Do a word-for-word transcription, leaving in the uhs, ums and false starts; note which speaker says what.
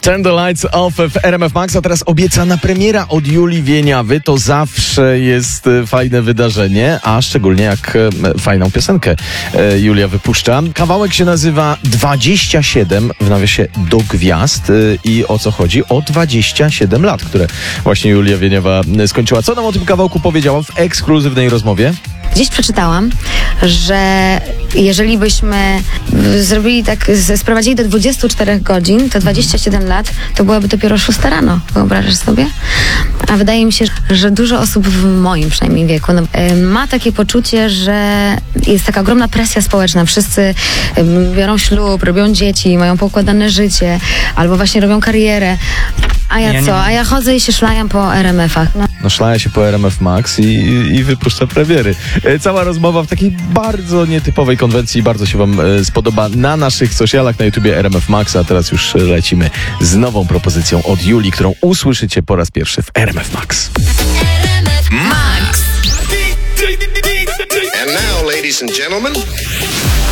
Speaker 1: Turn the Lights Off w R M F Max, a teraz obiecana premiera od Julii Wieniawy. To zawsze jest fajne wydarzenie, a szczególnie jak fajną piosenkę Julia wypuszcza. Kawałek się nazywa dwadzieścia siedem, w nawiasie do gwiazd, i o co chodzi? O dwadzieścia siedem lat, które właśnie Julia Wieniawa skończyła. Co nam o tym kawałku powiedziała w ekskluzywnej rozmowie?
Speaker 2: Gdzieś przeczytałam, że jeżeli byśmy zrobili tak, sprowadzili do dwudziestu czterech godzin, to dwadzieścia siedem lat to byłaby dopiero szósta rano. Wyobrażasz sobie? A wydaje mi się, że dużo osób w moim przynajmniej wieku no, ma takie poczucie, że jest taka ogromna presja społeczna. Wszyscy biorą ślub, robią dzieci, mają poukładane życie, albo właśnie robią karierę. A ja, ja co? Nie... A ja chodzę i się szlajam po R M F-ach. No,
Speaker 1: no szlaja się po R M F Max i, i, i wypuszcza premiery. Cała rozmowa w takiej bardzo nietypowej konwencji. Bardzo się wam e, spodoba na naszych socialach, na YouTubie R M F Max. A teraz już lecimy z nową propozycją od Julii, którą usłyszycie po raz pierwszy w R M F Max.
Speaker 3: R M F Max. And now, ladies and gentlemen...